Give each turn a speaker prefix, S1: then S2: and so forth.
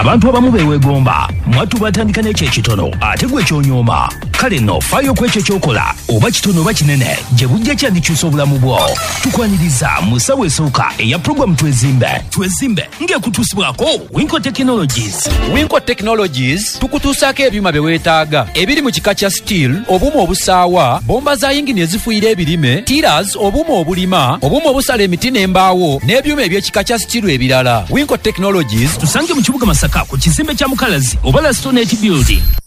S1: abantu abamu beewegomba mwattu batandika n'ekyo ekitono ate gwe kyonyooma. Kale nno faayo ku ekyo ky'okola oba kitono oba kinene gye bujja kyandikyusa obulamu bwo. Tukwaniriza mu ssaawa esooka eya pulogulamu Twezimbe ng'ekutuusibwako Winco Technologies.
S2: Winco Technologies tukutuusaako ebyuma bye weetaaga ebiri mu kika kya steel, obuuma obusaawa, bomba za yingini ezifuuyira ebirime, tiras, obuuma obulima, obuuma obusala emiti n'embaawo n'ebyuma eby'ekika kya steel ebirala. Winco Technologies
S1: tusange mu kibuga Masaka ku kizimbe kya Mukalazi oba Lastonate Building.